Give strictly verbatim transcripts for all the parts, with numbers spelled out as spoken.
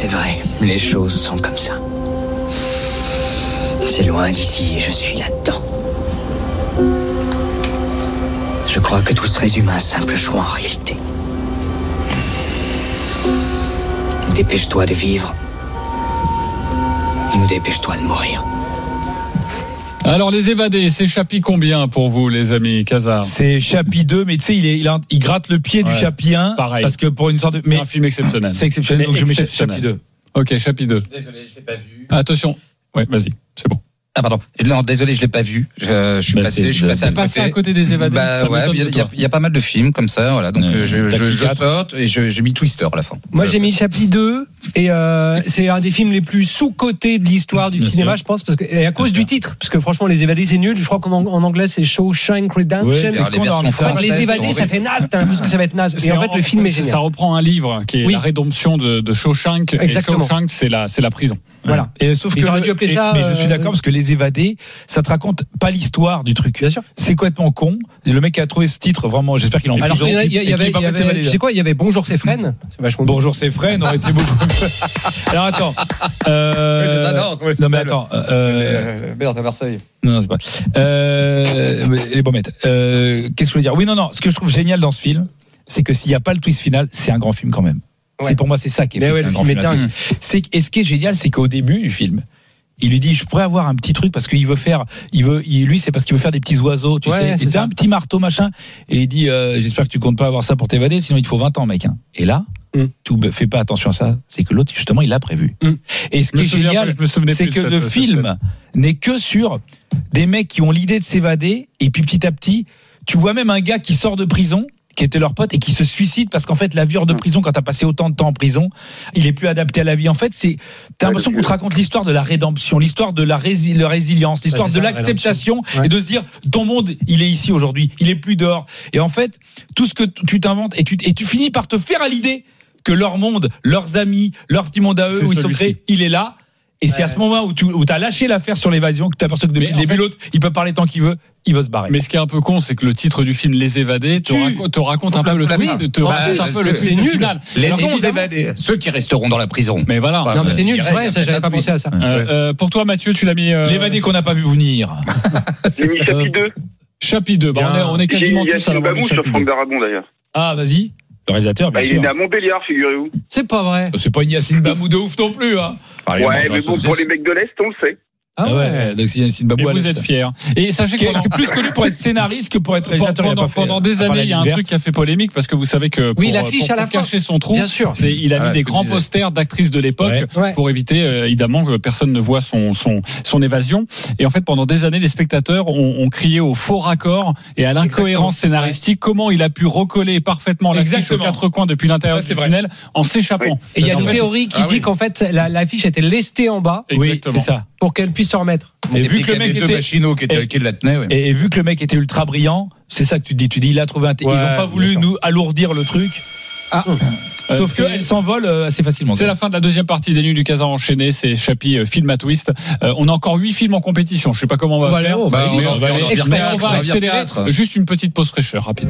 c'est vrai, les choses sont comme ça. C'est loin d'ici et je suis là-dedans. Je crois que tout se résume à un simple choix en réalité. Dépêche-toi de vivre, ou dépêche-toi de mourir. Alors les évadés, c'est chapitre combien pour vous les amis Casar? C'est chapitre deux, mais tu sais il, est, il, a, il gratte le pied ouais. du chapitre un. Pareil. Parce que pour une sorte de... Mais c'est un film exceptionnel. C'est exceptionnel, donc je mets chapitre deux. Ok, chapitre deux. Désolé, je l'ai pas vu. Attention. Ouais, vas-y, c'est bon. Ah pardon, non désolé je l'ai pas vu. Je, je suis bah passé, je suis passé à, passé à côté des évadés. Bah ouais, il y, y, y a pas mal de films comme ça, voilà. Donc euh, je, je, je saute et je, j'ai mis Twister à la fin. Moi j'ai mis chapitre deux et euh, c'est un des films les plus sous-cotés de l'histoire du Bien cinéma, sûr. je pense, parce que et à cause Bien du sûr. titre, parce que franchement les évadés c'est nul. Je crois qu'en en anglais c'est Shawshank Redemption. Ouais, c'est les, versions françaises, les évadés ça fait naze, t'as l'impression que ça va être naze. Et en fait le film est génial. Ça reprend un livre qui est La rédemption de, de Shawshank. Exactement. Et Shawshank c'est la c'est la prison. Voilà. Et sauf que dû appeler ça. Mais je suis d'accord parce que les évadés, ça te raconte pas l'histoire du truc. Bien sûr. C'est complètement con. Le mec qui a trouvé ce titre, vraiment, j'espère qu'il en Alors, il y, y, y, y avait, y avait tu sais quoi, il y avait Bonjour c'est Fresne. C'est vachement Bonjour c'est Fresne aurait été beaucoup. Alors attends. Euh, oui, non, non mais attends. Euh, Merde à Marseille. Non, c'est pas. Euh, les bombettes. Euh, qu'est-ce que je veux dire? Oui, non, non. Ce que je trouve génial dans ce film, c'est que s'il n'y a pas le twist final, c'est un grand film quand même. Ouais. C'est pour moi, c'est ça qui est fait. Ouais, c'est le film est dingue. C'est, et ce qui est génial, c'est qu'au début du film, il lui dit je pourrais avoir un petit truc parce qu'il veut faire il veut il, lui c'est parce qu'il veut faire des petits oiseaux tu ouais, sais il a un petit marteau machin et il dit euh, j'espère que tu comptes pas avoir ça pour t'évader sinon il te faut vingt ans mec hein. Et là mm. tu fais pas attention à ça, c'est que l'autre justement il l'a prévu mm. Et ce qui est génial c'est que le film n'est que sur des mecs qui ont l'idée de s'évader et puis petit à petit tu vois même un gars qui sort de prison qui était leur pote et qui se suicide parce qu'en fait la vie hors de prison, quand t'as passé autant de temps en prison, il est plus adapté à la vie. En fait, c'est t'as l'impression qu'on te raconte l'histoire de la rédemption, l'histoire de la, rési- la résilience, l'histoire ouais, de ça, l'acceptation ouais. et de se dire ton monde il est ici aujourd'hui, il est plus dehors. Et en fait, tout ce que tu t'inventes et tu et tu finis par te faire à l'idée que leur monde, leurs amis, leur petit monde à eux c'est où ils sont créés, il est là. Et c'est ouais. à ce moment où tu où as lâché l'affaire sur l'évasion que tu aperçois que depuis le début, l'autre, il peut parler tant qu'il veut, il va se barrer. Mais ce qui est un peu con, c'est que le titre du film Les Évadés te, raconte, te raconte un peu le twist, te raconte un peu le twist final. Les évadés, ceux qui resteront dans la prison. Mais voilà. Non, mais c'est nul, c'est vrai, ça, j'avais pas pensé à ça. Euh, euh, pour toi, Mathieu, tu l'as mis. Euh... L'évadé qu'on n'a pas vu venir. J'ai mis chapitre deux. Chapitre deux. Bah, on est, on est quasiment tous à la voir. Sur Franck Darabon d'ailleurs. Ah, vas-y. Le réalisateur, bien bah, sûr. Il est à Montbéliard, figurez-vous. C'est pas vrai. C'est pas une Yacine Bamou de ouf non plus, hein. Ouais, mais bon, pour les mecs de l'Est, on le sait. Ah ouais, ouais. Donc c'est Yacine Babou. Et vous êtes fiers. Et sachez que, pendant... que plus connu pour être scénariste que pour être réalisateur. Pendant, pendant des années, il y a un truc qui a fait polémique parce que vous savez que pour, oui, l'affiche pour, à la pour cacher fin. son trou, bien sûr. C'est, il a ah, mis des grands posters d'actrices de l'époque ouais. pour éviter euh, évidemment que personne ne voit son son son évasion. Et en fait, pendant des années, les spectateurs ont, ont crié au faux raccord et à l'incohérence Exactement. scénaristique. Ouais. Comment il a pu recoller parfaitement l'affiche aux quatre coins depuis l'intérieur du tunnel en s'échappant. Et il y a une théorie qui dit qu'en fait l'affiche était lestée en bas. Oui, c'est ça. Pour qu'elle puisse se remettre. Et vu que le mec était Machinot qui, était, qui la tenait, ouais. et, et vu que le mec était ultra brillant, c'est ça que tu te dis. Tu dis, il a trouvé un. Ouais, ils ont pas voulu nous alourdir le truc. Ah. Euh, Sauf qu'elle s'envole assez facilement. C'est la fin de la deuxième partie des Nuits du Casar enchaîné. C'est Chapi euh, film à twist. Euh, on a encore huit films en compétition. Je sais pas comment on va, on va faire. Bah, mais on, on, va, on, on, on, on va accélérer. Juste une petite pause fraîcheur rapide.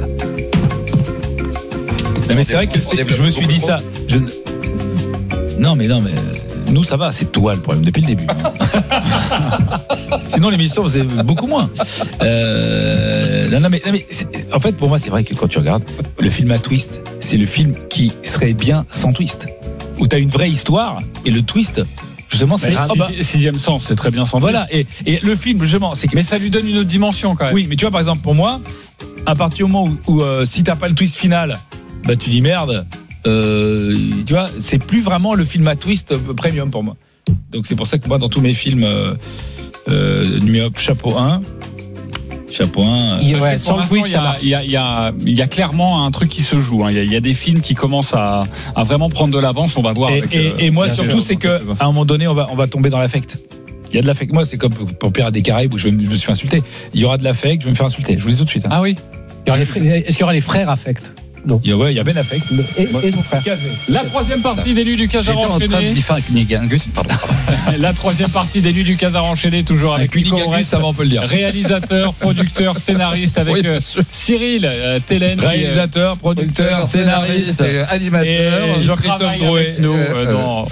Non, mais c'est vrai que c'est, je me suis dit ça. Je... Non mais non mais. Nous, ça va, c'est toi le problème depuis le début. Sinon, l'émission faisait beaucoup moins. Euh, non, non, mais, non, mais en fait, pour moi, c'est vrai que quand tu regardes le film à twist, c'est le film qui serait bien sans twist. Où tu as une vraie histoire et le twist, justement, c'est. Ah, bah, sixième sens, c'est très bien sans voilà, twist. Voilà, et, et le film, justement, c'est que. Mais ça lui donne une autre dimension quand même. Oui, mais tu vois, par exemple, pour moi, à partir du moment où, où euh, si t'as pas le twist final, bah tu dis merde. Euh, tu vois, c'est plus vraiment le film à twist premium pour moi. Donc c'est pour ça que moi, dans tous mes films, euh, euh, numéro chapeau un, chapeau un. Il, ouais, sans le twist, il y a, il y a, il y a, il y a clairement un truc qui se joue. Hein. Il y a, il y a des films qui commencent à, à vraiment prendre de l'avance. On va voir. Et, avec, et, euh, et moi, surtout, c'est que à un moment donné, on va, on va tomber dans l'affect. Il y a de l'affect. Moi, c'est comme pour Pirates des Caraïbes où je, je me suis fait insulter. Il y aura de l'affect, je vais me faire insulter. Je vous le dis tout de suite. Hein. Ah oui. Il y aura les frères, est-ce qu'il y aura les frères affect? Non. Il y a, ouais, il y a Ben Affleck. Et, et son frère. La troisième partie des Nuits du Casar enchaîné. J'étais en train de faire avec Cunilingus, pardon. La troisième partie des Nuits du Casar enchaîné, toujours avec Cunilingus, ça va, on peut le dire. Réalisateur, producteur, scénariste avec oui, euh, Cyril euh, Télène. Réalisateur, producteur, scénariste, animateur. Et Jean-Christophe Drouet. Nous, euh, dans